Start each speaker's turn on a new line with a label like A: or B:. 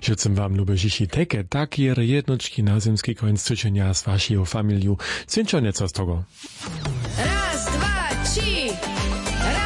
A: Že chcem vám lubežiši teke takier jednočky na zemský koniec cvičenia s vašou familiou. Cvinčo neco z toho.
B: Raz, dva, 3.